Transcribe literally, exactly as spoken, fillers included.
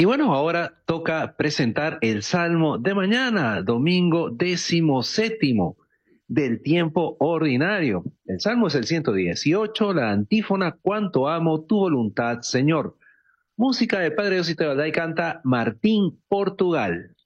bueno, ahora toca presentar el Salmo de mañana, domingo décimo séptimo del tiempo ordinario. El Salmo es el ciento dieciocho, la antífona, cuánto amo tu voluntad, Señor. Música de Padre Dios y Tebaldá y canta Martín Portugal.